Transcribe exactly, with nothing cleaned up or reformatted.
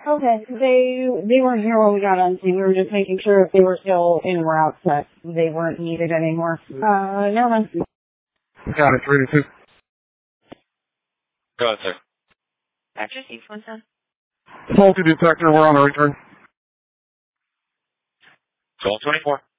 Okay, they they weren't here when we got on scene. We were just making sure if they were still in route that they weren't needed anymore. Uh, no, man. Got it, three to two. Go ahead, sir. Actor six one seven. Multi-detector, we're on the return. twelve twenty-four.